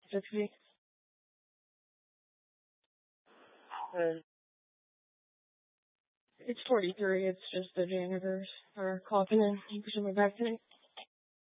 60. Uh, it's 43. It's just the janitors are clocking in. You pushing me back to me?